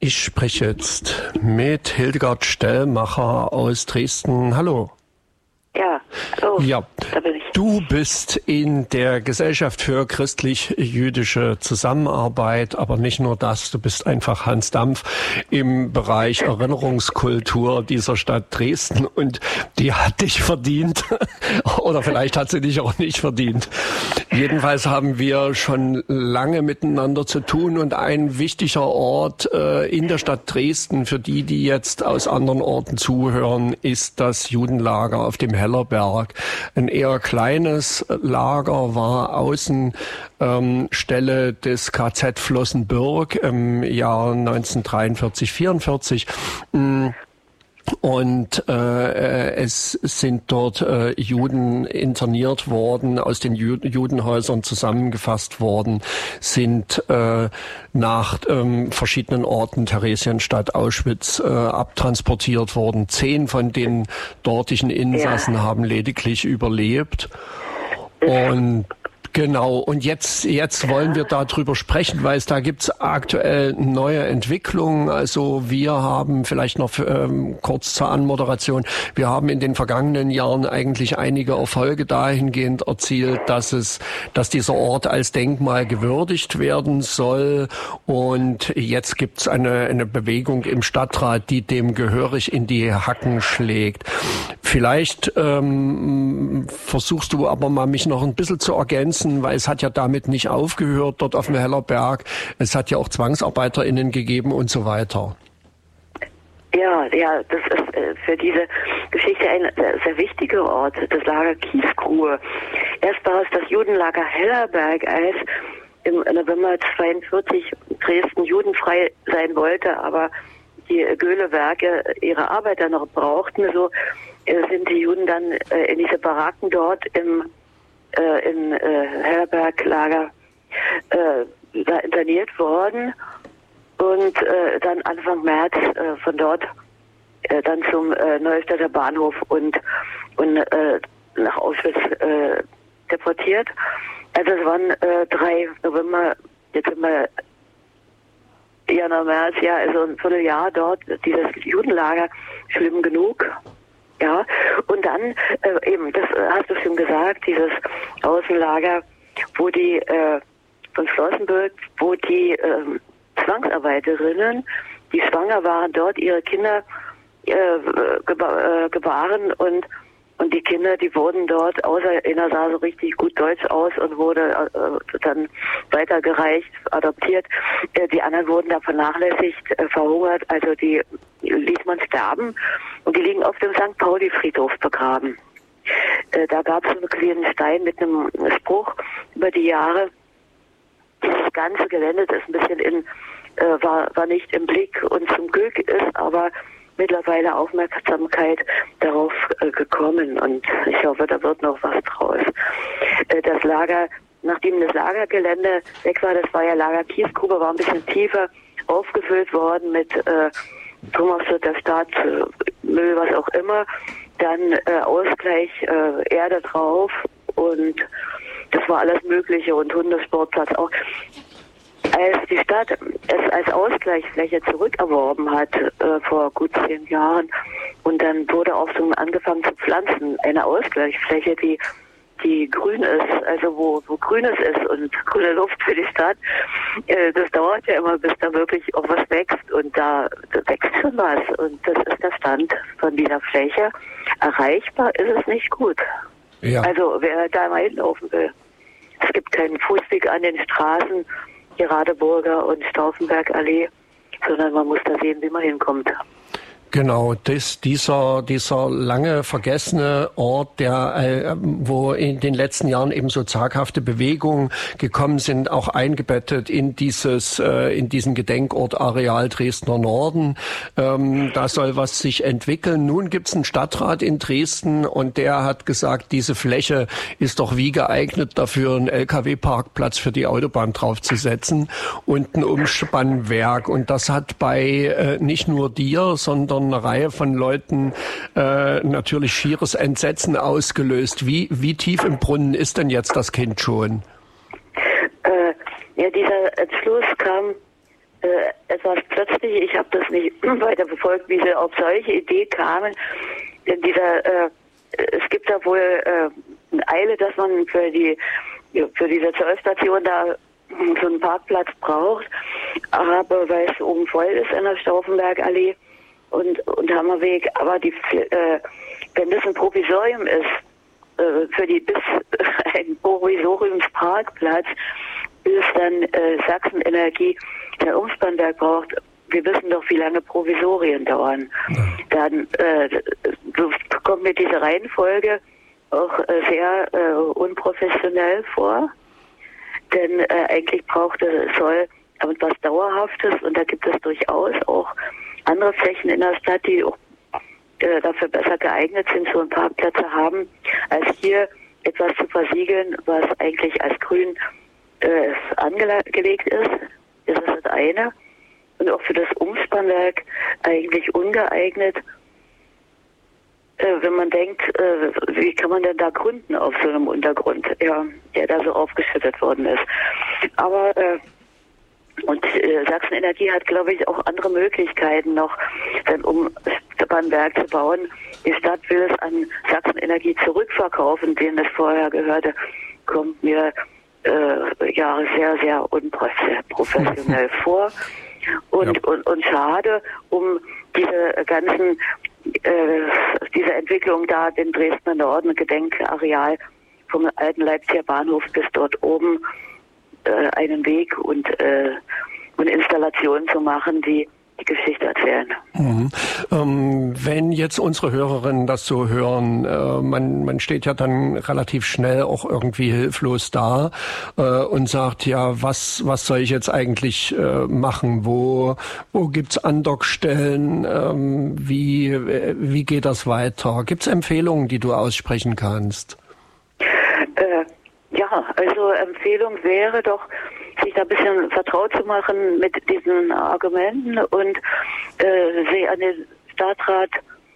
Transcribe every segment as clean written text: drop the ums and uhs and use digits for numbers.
Ich spreche jetzt mit Hildegard Stellmacher aus Dresden. Hallo. Ja, hallo. Ja, Da bin ich. du bist in der Gesellschaft für christlich-jüdische Zusammenarbeit, aber nicht nur das, du bist einfach Hans Dampf im Bereich Erinnerungskultur dieser Stadt Dresden und die hat dich verdient oder vielleicht hat sie dich auch nicht verdient. Jedenfalls haben wir schon lange miteinander zu tun und ein wichtiger Ort in der Stadt Dresden für die, die jetzt aus anderen Orten zuhören, ist das Judenlager auf dem Hellerberg. Ein eher kleines Lager, war Außenstelle des KZ Flossenbürg im Jahr 1943/44. Und es sind dort Juden interniert worden, aus den Judenhäusern zusammengefasst worden, sind nach verschiedenen Orten, Theresienstadt, Auschwitz, abtransportiert worden. 10 von den dortigen Insassen haben lediglich überlebt. Und genau, und jetzt wollen wir darüber sprechen, weil da gibt's aktuell neue Entwicklungen. Also wir haben vielleicht noch kurz zur Anmoderation, wir haben in den vergangenen Jahren eigentlich einige Erfolge dahingehend erzielt, dass dieser Ort als Denkmal gewürdigt werden soll. Und jetzt gibt's eine Bewegung im Stadtrat, die dem gehörig in die Hacken schlägt. Vielleicht versuchst du aber mal mich noch ein bisschen zu ergänzen, weil es hat ja damit nicht aufgehört dort auf dem Hellerberg. Es hat ja auch ZwangsarbeiterInnen gegeben und so weiter. Ja, das ist für diese Geschichte ein sehr wichtiger Ort, das Lager Kiesgrube. Erst war es das Judenlager Hellerberg, als im November 1942 Dresden judenfrei sein wollte, aber die Göhle-Werke ihre Arbeiter noch brauchten. So sind die Juden dann in diese Baracken dort im Hellerberg-Lager da interniert worden und dann Anfang März von dort dann zum Neustädter Bahnhof und nach Auschwitz deportiert. Also es waren 3 November, Dezember, Januar, März, ja, also ein Vierteljahr dort, dieses Judenlager, schlimm genug. Ja, und dann eben, das hast du schon gesagt, dieses Außenlager, wo die von Flossenbürg, wo die Zwangsarbeiterinnen, die schwanger waren, dort ihre Kinder gebaren und die Kinder, die wurden dort, außer einer sah so richtig gut Deutsch aus und wurde dann weitergereicht, adoptiert. Die anderen wurden da vernachlässigt, verhungert, also die ließ man sterben und die liegen auf dem St. Pauli-Friedhof begraben. Da gab es einen kleinen Stein mit einem Spruch über die Jahre. Dieses ganze Gelände, das ein bisschen war nicht im Blick und zum Glück ist aber mittlerweile Aufmerksamkeit darauf gekommen und ich hoffe, da wird noch was draus. Das Lager, nachdem das Lagergelände weg war, das war ja Lager Kiesgrube, war ein bisschen tiefer aufgefüllt worden mit Thomas der Stadt, Müll, was auch immer, dann Ausgleich, Erde drauf und das war alles Mögliche und Hundesportplatz auch. Als die Stadt es als Ausgleichsfläche zurückerworben hat vor gut 10 Jahren und dann wurde auch so angefangen zu pflanzen, eine Ausgleichsfläche, die grün ist, also wo Grünes ist und grüne Luft für die Stadt, das dauert ja immer, bis da wirklich auch was wächst und da wächst schon was und das ist der Stand von dieser Fläche. Erreichbar ist es nicht gut. Ja. Also wer da mal hinlaufen will. Es gibt keinen Fußweg an den Straßen, die Radeburger und Stauffenbergallee, sondern man muss da sehen, wie man hinkommt. Genau, dieser lange vergessene Ort, wo in den letzten Jahren eben so zaghafte Bewegungen gekommen sind, auch eingebettet in diesen Gedenkort Areal Dresdner Norden. Da soll was sich entwickeln. Nun gibt's einen Stadtrat in Dresden und der hat gesagt, diese Fläche ist doch wie geeignet dafür, einen LKW-Parkplatz für die Autobahn draufzusetzen und ein Umspannwerk. Und das hat bei nicht nur dir, sondern eine Reihe von Leuten natürlich schieres Entsetzen ausgelöst. Wie tief im Brunnen ist denn jetzt das Kind schon? Ja, dieser Entschluss kam etwas plötzlich, ich habe das nicht weiter verfolgt, wie sie auf solche Idee kamen. Denn es gibt da wohl eine Eile, dass man für diese Zollstation da so einen Parkplatz braucht. Aber weil es oben voll ist in der Stauffenbergallee und Hammerweg, aber wenn das ein Provisorium ist, bis ein Provisoriumsparkplatz, bis dann Sachsen-Energie den Umspannwerk braucht. Wir wissen doch, wie lange Provisorien dauern. Dann kommt mir diese Reihenfolge auch sehr unprofessionell vor. Denn eigentlich soll etwas Dauerhaftes, und da gibt es durchaus auch andere Flächen in der Stadt, die auch dafür besser geeignet sind, so einen Parkplatz zu haben, als hier etwas zu versiegeln, was eigentlich als grün angelegt ist. Das ist das eine. Und auch für das Umspannwerk eigentlich ungeeignet. Wenn man denkt, wie kann man denn da gründen auf so einem Untergrund, der da so aufgeschüttet worden ist. Aber Sachsen Energie hat, glaube ich, auch andere Möglichkeiten noch, sein Umspannwerk zu bauen. Die Stadt will es an Sachsen Energie zurückverkaufen, denen es vorher gehörte. Kommt mir sehr, sehr unprofessionell vor. Und schade um diese Entwicklung da, den Dresdner Norden, Gedenkareal vom alten Leipziger Bahnhof bis dort oben einen Weg und Installationen zu machen, die die Geschichte erzählen. Wenn jetzt unsere Hörerinnen das so hören, man steht ja dann relativ schnell auch irgendwie hilflos da und sagt, ja, was soll ich jetzt eigentlich machen? Wo gibt's Andockstellen? Wie geht das weiter? Gibt's Empfehlungen, die du aussprechen kannst? Also Empfehlung wäre doch, sich da ein bisschen vertraut zu machen mit diesen Argumenten und sie an den Stadtrat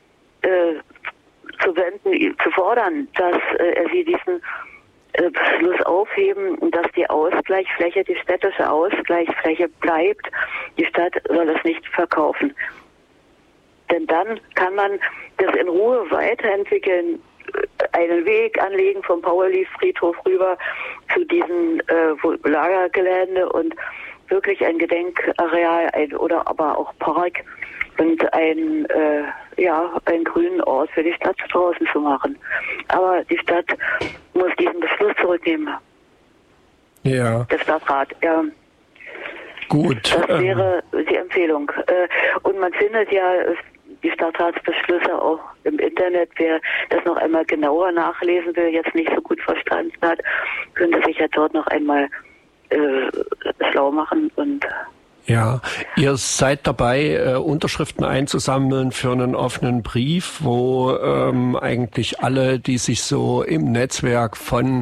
zu wenden, zu fordern, dass sie diesen Beschluss aufheben und dass die Ausgleichsfläche, die städtische Ausgleichsfläche bleibt. Die Stadt soll es nicht verkaufen. Denn dann kann man das in Ruhe weiterentwickeln, einen Weg anlegen vom Pauli-Friedhof rüber zu diesem Lagergelände und wirklich ein Gedenkareal oder aber auch Park und einen grünen Ort für die Stadt draußen zu machen. Aber die Stadt muss diesen Beschluss zurücknehmen. Ja. Der Stadtrat, ja. Gut. Das wäre die Empfehlung. Und man findet ja die Stadtratsbeschlüsse auch im Internet. Wer das noch einmal genauer nachlesen will, jetzt nicht so gut verstanden hat, könnte sich ja dort noch einmal schlau machen. Und ja, ihr seid dabei, Unterschriften einzusammeln für einen offenen Brief, wo eigentlich alle, die sich so im Netzwerk von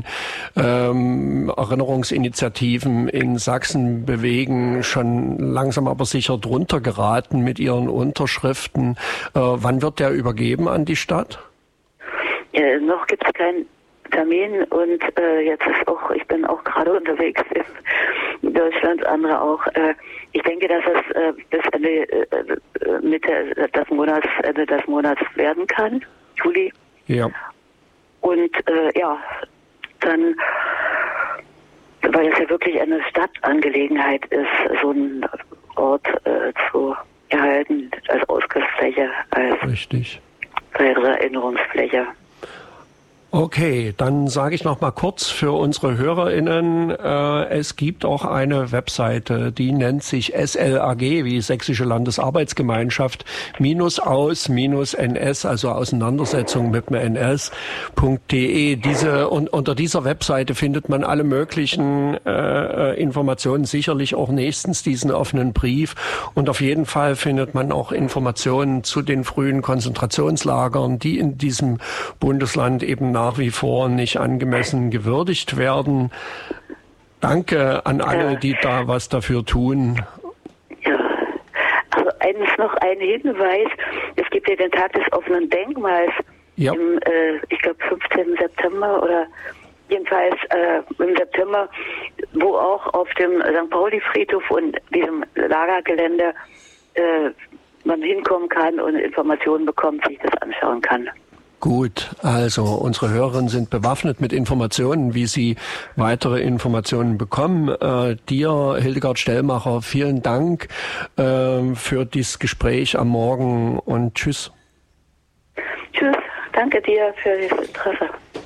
Erinnerungsinitiativen in Sachsen bewegen, schon langsam aber sicher drunter geraten mit ihren Unterschriften. Wann wird der übergeben an die Stadt? Noch gibt es keinen Termin und ich bin auch gerade unterwegs in Deutschland, andere auch. Ich denke, dass es bis Ende des Monats werden kann, Juli. Ja. Und dann, weil es ja wirklich eine Stadtangelegenheit ist, so einen Ort zu erhalten als Ausgleichsfläche, als richtig. Erinnerungsfläche. Okay, dann sage ich noch mal kurz für unsere HörerInnen, es gibt auch eine Webseite, die nennt sich SLAG, wie Sächsische Landesarbeitsgemeinschaft, -aus-ns, also Auseinandersetzung mit dem NS.de. Unter dieser Webseite findet man alle möglichen Informationen, sicherlich auch nächstens diesen offenen Brief. Und auf jeden Fall findet man auch Informationen zu den frühen Konzentrationslagern, die in diesem Bundesland eben nach wie vor nicht angemessen gewürdigt werden. Danke an alle, die da was dafür tun. Ja, also noch ein Hinweis. Es gibt ja den Tag des offenen Denkmals im, ich glaube, 15. September oder jedenfalls im September, wo auch auf dem St. Pauli-Friedhof und diesem Lagergelände man hinkommen kann und Informationen bekommt, sich das anschauen kann. Gut, also unsere Hörerinnen sind bewaffnet mit Informationen, wie sie weitere Informationen bekommen. Dir, Hildegard Stellmacher, vielen Dank für dieses Gespräch am Morgen und tschüss. Tschüss, danke dir für das Interesse.